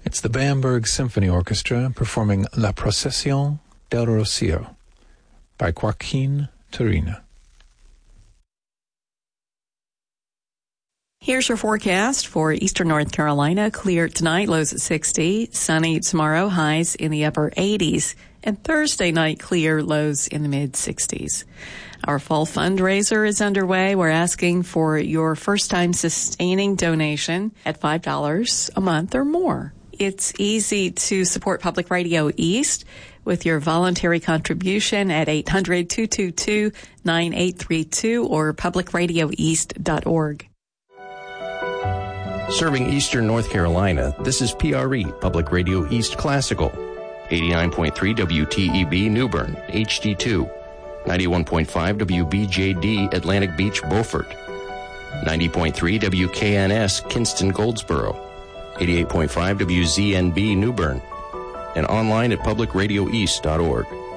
It's the Bamberg Symphony Orchestra performing La Procesión del Rocío by Joaquin Turina. Here's your forecast for eastern North Carolina. Clear tonight, lows at 60. Sunny tomorrow, highs in the upper 80s. And Thursday night, clear, lows in the mid-60s. Our fall fundraiser is underway. We're asking for your first-time sustaining donation at $5 a month or more. It's easy to support Public Radio East with your voluntary contribution at 800-222-9832 or publicradioeast.org. Serving Eastern North Carolina, this is PRE, Public Radio East Classical. 89.3 WTEB New Bern, HD2. 91.5 WBJD Atlantic Beach, Beaufort. 90.3 WKNS Kinston, Goldsboro. 88.5 WZNB New Bern. And online at publicradioeast.org.